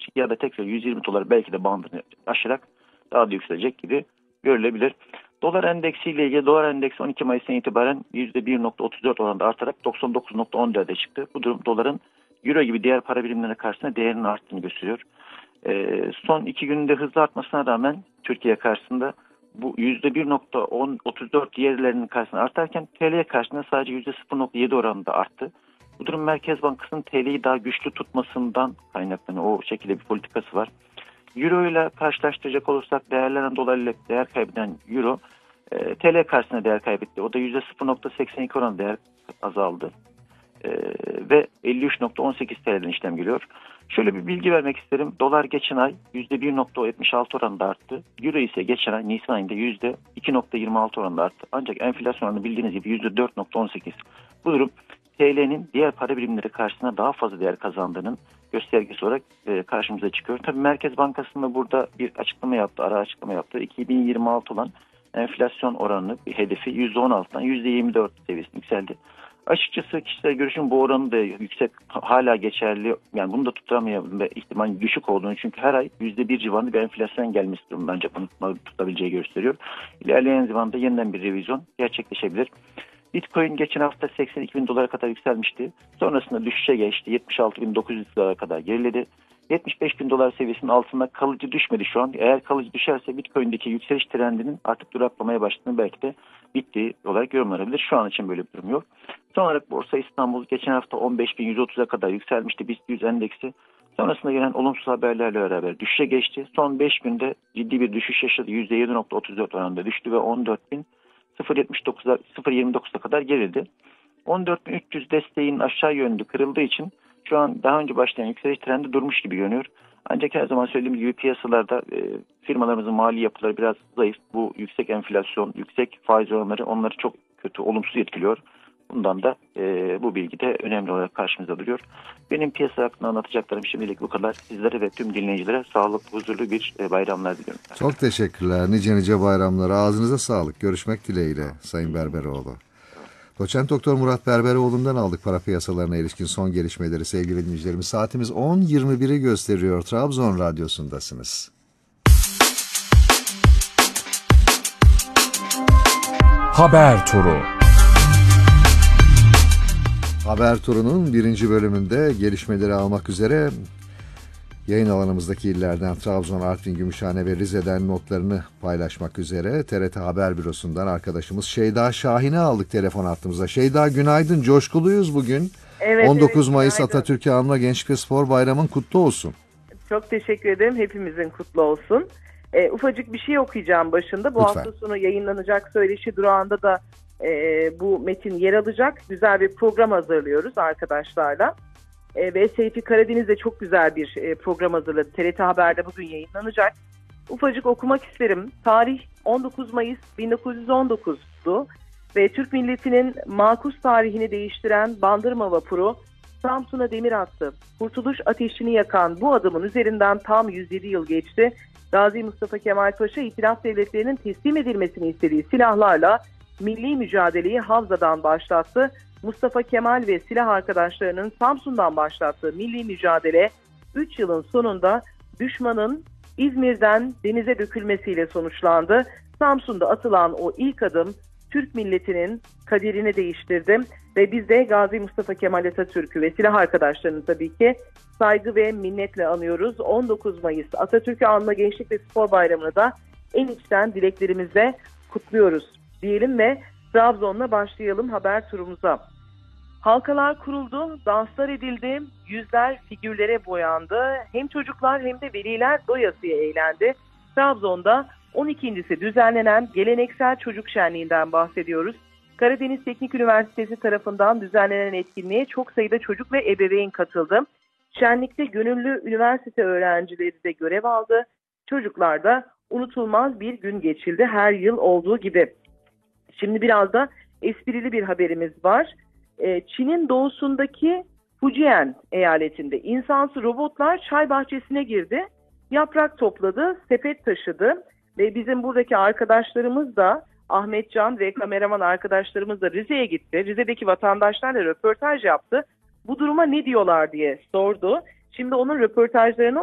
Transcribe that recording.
ya da tekrar 120 dolar belki de bandını aşarak daha da yükselecek gibi görülebilir. Dolar endeksiyle ilgili dolar endeksi 12 Mayıs'tan itibaren %1.34 oranında artarak 99.14'e çıktı. Bu durum doların euro gibi diğer para birimlerine karşısında değerinin arttığını gösteriyor. Son 2 günde hızlı artmasına rağmen Türkiye karşısında bu %1.34 diğerlerinin karşısında artarken TL'ye karşısında sadece %0.7 oranında arttı. Bu durum Merkez Bankası'nın TL'yi daha güçlü tutmasından kaynaklanıyor. O şekilde bir politikası var. Euro ile karşılaştıracak olursak değerlenen dolar ile değer kaybeden Euro TL karşısında değer kaybetti. O da %0.82 oranında değer azaldı. Ve 53.18 TL'den işlem görüyor. Şöyle bir bilgi vermek isterim. Dolar geçen ay %1.76 oranında arttı. Euro ise geçen ay Nisan ayında %2.26 oranında arttı. Ancak enflasyon oranı bildiğiniz gibi %4.18. Bu durum TL'nin diğer para birimleri karşısında daha fazla değer kazandığının göstergesi olarak karşımıza çıkıyor. Tabii Merkez Bankası'nda burada bir açıklama yaptı, ara açıklama yaptı. 2026 olan enflasyon oranı hedefi %16'dan %24 seviyesine yükseldi. Açıkçası kişisel görüşüm bu oranın da yüksek, hala geçerli. Yani bunu da tutturamayabilir ve ihtimal düşük olduğunu, çünkü her ay %1 civarında bir enflasyon gelmesi durumunda ancak bunu tutabileceği gösteriyor. İlerleyen zamanda yeniden bir revizyon gerçekleşebilir. Bitcoin geçen hafta 82 bin dolara kadar yükselmişti. Sonrasında düşüşe geçti. 76.900 dolara kadar geriledi. 75 bin dolar seviyesinin altında kalıcı düşmedi şu an. Eğer kalıcı düşerse Bitcoin'deki yükseliş trendinin artık duraklamaya başladığını, belki de bittiği olarak yorumlanabilir. Şu an için böyle bir durum yok. Son olarak Borsa İstanbul geçen hafta 15.130'a kadar yükselmişti BIST 100 endeksi. Sonrasında gelen olumsuz haberlerle beraber düşüşe geçti. Son 5 günde ciddi bir düşüş yaşadı. %7.34 oranında düştü ve 14.029'a kadar gerildi. 14.300 desteğin aşağı yönlü kırıldığı için şu an daha önce başlayan yükseliş trendi durmuş gibi görünüyor. Ancak her zaman söylediğim gibi piyasalarda firmalarımızın mali yapıları biraz zayıf. Bu yüksek enflasyon, yüksek faiz oranları onları çok kötü, olumsuz etkiliyor. Bundan da bu bilgi de önemli olarak karşımıza duruyor. Benim piyasa hakkında anlatacaklarım şimdilik bu kadar. Sizlere ve tüm dinleyicilere sağlıklı, huzurlu bir bayramlar diliyorum. Çok teşekkürler. Nice bayramlar. Ağzınıza sağlık. Görüşmek dileğiyle Sayın Berberoğlu. Doçent Doktor Murat Berberoğlu'ndan aldık para piyasalarına ilişkin son gelişmeleri sevgili dinleyicilerimiz. Saatimiz 10.21'i gösteriyor. Trabzon Radyosu'ndasınız. Haber Turu. Haber Turu'nun birinci bölümünde gelişmeleri almak üzere yayın alanımızdaki illerden Trabzon, Artvin, Gümüşhane ve Rize'den notlarını paylaşmak üzere TRT Haber Bürosu'ndan arkadaşımız Şeyda Şahin'i aldık telefon hattımıza. Şeyda günaydın, coşkuluyuz bugün. Evet, 19 Mayıs günaydın. Atatürk'ü anma Gençlik ve Spor Bayramı'nın kutlu olsun. Çok teşekkür ederim. Hepimizin kutlu olsun. Ufacık bir şey okuyacağım başında. Bu Lütfen. hafta sonu yayınlanacak Söyleşi Durağı'nda da bu metin yer alacak. Güzel bir program hazırlıyoruz arkadaşlarla. Ve Seyfi Karadeniz de çok güzel bir program hazırladı. TRT Haber'de bugün yayınlanacak. Ufacık okumak isterim. Tarih 19 Mayıs 1919'du ve Türk milletinin makus tarihini değiştiren Bandırma vapuru Samsun'a demir attı. Kurtuluş ateşini yakan bu adamın üzerinden tam 107 yıl geçti. Gazi Mustafa Kemal Paşa İtilaf devletlerinin teslim edilmesini istediği silahlarla milli mücadeleyi Havza'dan başlattı. Mustafa Kemal ve silah arkadaşlarının Samsun'dan başlattığı milli mücadele 3 yılın sonunda düşmanın İzmir'den denize dökülmesiyle sonuçlandı. Samsun'da atılan o ilk adım Türk milletinin kaderini değiştirdi ve biz de Gazi Mustafa Kemal Atatürk'ü ve silah arkadaşlarını tabii ki saygı ve minnetle anıyoruz. 19 Mayıs Atatürk'ü anma Gençlik ve Spor Bayramı'nı da en içten dileklerimizle kutluyoruz diyelim ve Trabzon'la başlayalım haber turumuza. Halkalar kuruldu, danslar edildi, yüzler figürlere boyandı. Hem çocuklar hem de veliler doyasıya eğlendi. Trabzon'da 12.si düzenlenen geleneksel çocuk şenliğinden bahsediyoruz. Karadeniz Teknik Üniversitesi tarafından düzenlenen etkinliğe çok sayıda çocuk ve ebeveyn katıldı. Şenlikte gönüllü üniversite öğrencileri de görev aldı. Çocuklarda unutulmaz bir gün geçildi her yıl olduğu gibi. Şimdi biraz da esprili bir haberimiz var. Çin'in doğusundaki Fujian eyaletinde insansı robotlar çay bahçesine girdi. Yaprak topladı, sepet taşıdı ve bizim buradaki arkadaşlarımız da Ahmetcan ve kameraman arkadaşlarımız da Rize'ye gitti. Rize'deki vatandaşlarla röportaj yaptı. Bu duruma ne diyorlar diye sordu. Şimdi onun röportajlarını